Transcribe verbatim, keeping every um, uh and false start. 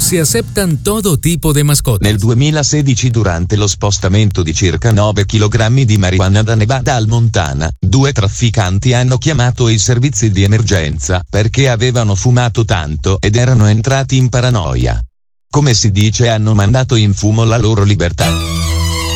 Se aceptan todo tipo de mascotas. Nel duemilasedici, durante lo spostamento di circa nove chilogrammi di marijuana da Nevada al Montana, due trafficanti hanno chiamato i servizi di emergenza perché avevano fumato tanto ed erano entrati in paranoia. Come si dice, hanno mandato in fumo la loro libertà.